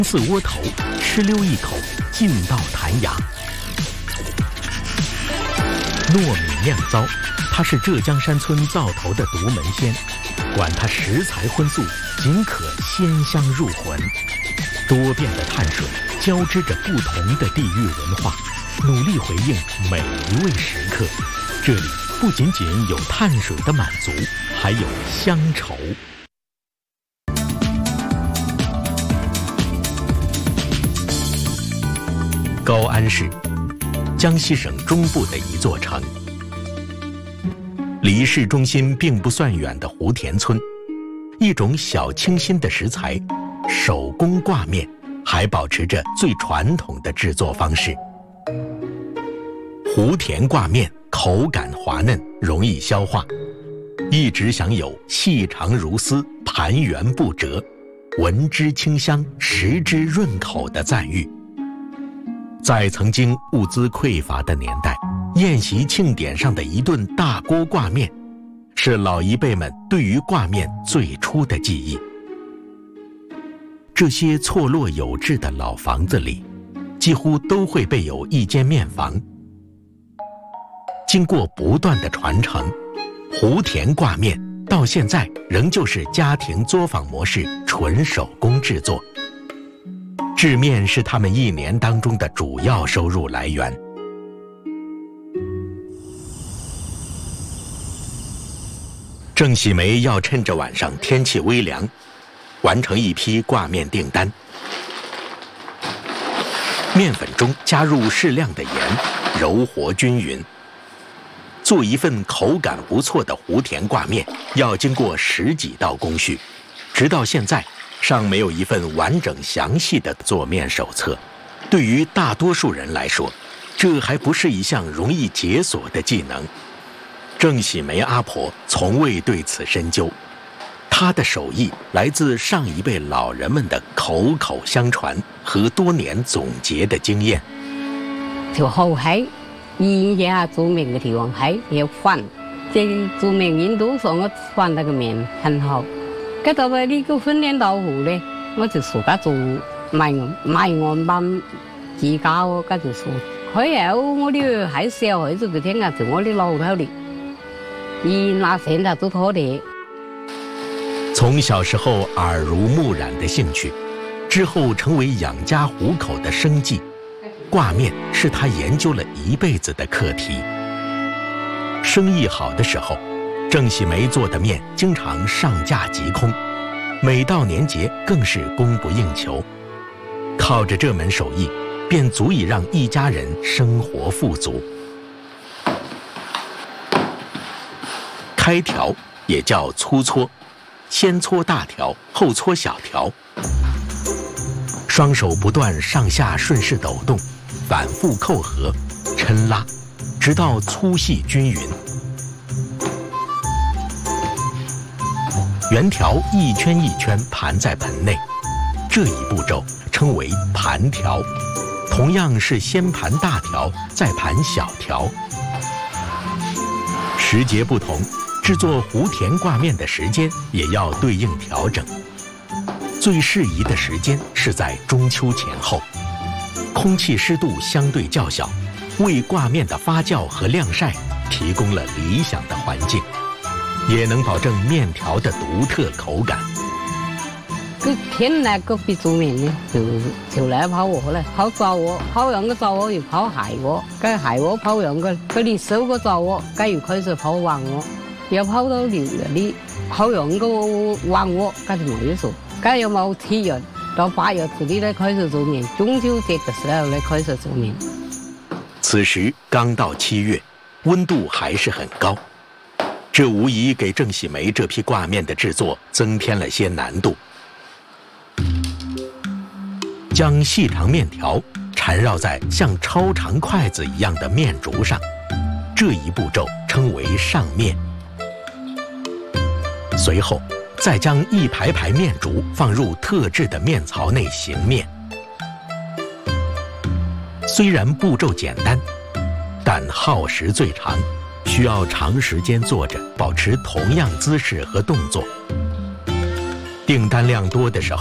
似窝头，吃溜一口，劲道弹牙。糯米酿糟，它是浙江山村灶头的独门鲜，管它食材荤素，仅可鲜香入魂。多变的碳水交织着不同的地域文化，努力回应每一位食客。这里不仅仅有碳水的满足，还有乡愁。高安市，江西省中部的一座城。离市中心并不算远的湖田村，一种小清新的食材——手工挂面，还保持着最传统的制作方式。湖田挂面口感滑嫩，容易消化，一直享有细长如丝、盘圆不折、闻之清香、食之润口的赞誉。在曾经物资匮乏的年代，宴席庆典上的一顿大锅挂面，是老一辈们对于挂面最初的记忆。这些错落有致的老房子里，几乎都会备有一间面房。经过不断的传承，湖田挂面到现在仍旧是家庭作坊模式，纯手工制作。制面是他们一年当中的主要收入来源。郑喜梅要趁着晚上天气微凉，完成一批挂面订单。面粉中加入适量的盐，揉和均匀。做一份口感不错的湖田挂面，要经过10几道工序，直到现在尚没有一份完整详细的做面手册。对于大多数人来说，这还不是一项容易解锁的技能。郑喜梅阿婆从未对此深究，她的手艺来自上一辈老人们的口口相传和多年总结的经验。 條後喺現嘢做面嘅地方喺要翻，即係做面印度上我翻那個面很好。跟到呢個訓練豆腐呢，我就自家做賣案班自家我跟住做。佢有我哋喺小孩子嘅聽啊，就我哋老頭嚟，那現在都拖地。 從小時候耳濡目染的興趣，之後成為養家糊口的生計。掛面是他研究了一輩子的課題。生意好的時候，鄭喜梅做的面經常上架即空，每到年節更是供不應求。靠着這門手藝，便足以讓一家人生活富足。開條也叫粗搓，先搓大條，後搓小條。雙手不斷上下順勢抖動，反覆扣合，抻拉，直到粗細均匀。圆条一圈一圈盘在盆内，这一步骤称为盘条。同样是先盘大条，再盘小条。时节不同，制作湖田挂面的时间也要对应调整。最适宜的时间是在中秋前后，空气湿度相对较小，为挂面的发酵和晾晒提供了理想的环境，也能保证面条的独特口感。 佢天呢個別做面呢，就嚟泡鑊咧，泡灶鑊，泡樣嘅灶鑊要泡蟹鑊，跟蟹鑊泡樣嘅，嗰啲少個灶鑊，跟住佢就泡橫鑊，要泡到料啲泡樣個橫鑊，跟住冇嘢做，跟住有冇7月到8月嗰啲咧開始做面，中秋節嘅時候咧開始做面。 此時剛到7月，溫度還是很高，這無疑給鄭喜梅這批掛面的製作增添了些難度。將細長面條纏繞在像超長筷子一樣的面竹上，這一步驟稱為上面。隨後再將一排排面竹放入特制的面槽內醒面。雖然步驟簡單，但耗時最長，需要長時間坐着，保持同樣姿勢和動作。訂單量多的時候